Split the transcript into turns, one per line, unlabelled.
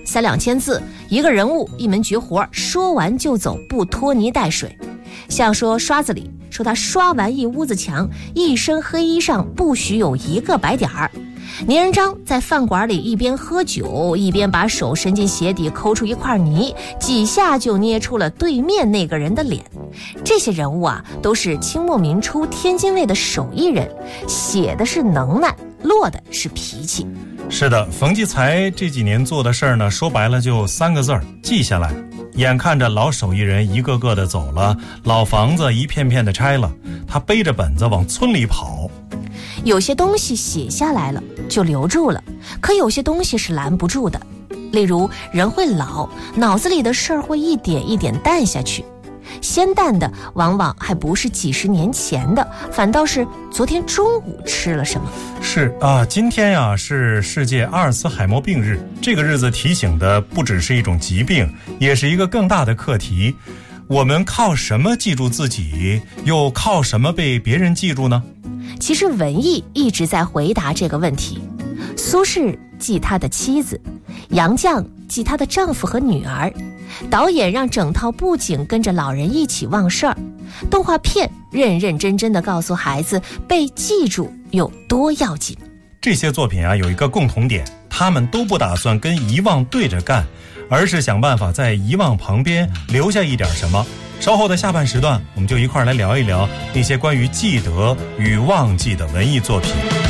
，3-2千字，一个人物，一门绝活，说完就走，不拖泥带水。像说刷子里说他刷完一屋子墙，一身黑衣上不许有一个白点儿。倪仁章在饭馆里一边喝酒，一边把手伸进鞋底抠出一块泥，几下就捏出了对面那个人的脸。这些人物啊，都是清末民初天津卫的手艺人，写的是能耐，落的是脾气。
是的，冯骥才这几年做的事儿呢，说白了就3个字儿：记下来。眼看着老手艺人一个个的走了，老房子一片片的拆了，他背着本子往村里跑。
有些东西写下来了就留住了，可有些东西是拦不住的。例如人会老，脑子里的事儿会一点一点淡下去，先淡的往往还不是几十年前的，反倒是昨天中午吃了什么。
是啊，今天呀是世界阿尔茨海默病日，这个日子提醒的不只是一种疾病，也是一个更大的课题。我们靠什么记住自己，又靠什么被别人记住呢？
其实文艺一直在回答这个问题。苏轼记他的妻子，杨绛记他的丈夫和女儿，导演让整套布景跟着老人一起忘事儿，动画片认认真真地告诉孩子被记住有多要紧。
这些作品啊有一个共同点，他们都不打算跟遗忘对着干，而是想办法在遗忘旁边留下一点什么。稍后的下半时段，我们就一块来聊一聊那些关于记得与忘记的文艺作品。